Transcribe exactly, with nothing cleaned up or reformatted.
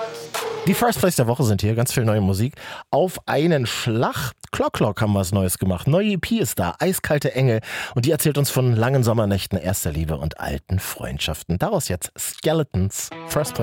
Die First Place der Woche sind hier, ganz viel neue Musik. Auf einen Schlag. Clock Clock haben was Neues gemacht. Neue E P ist da, Eiskalte Engel. Und die erzählt uns von langen Sommernächten, erster Liebe und alten Freundschaften. Daraus jetzt Skeletons, First Place.